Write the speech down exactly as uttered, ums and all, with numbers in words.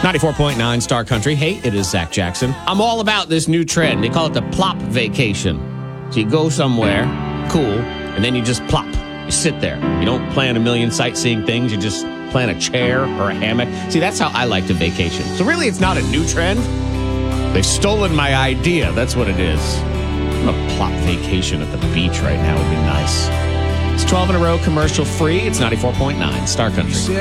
ninety-four point nine Star Country. Hey, it is Zach Jackson. I'm all about this new trend. They call it the plop vacation. So you go somewhere, cool, and then you just plop. You sit there. You don't plan a million sightseeing things. You just plan a chair or a hammock. See, that's how I like to vacation. So really, it's not a new trend. They've stolen my idea. That's what it is. I'm a plop vacation at the beach right now would be nice. It's twelve in a row, commercial free. It's ninety-four point nine Star Country.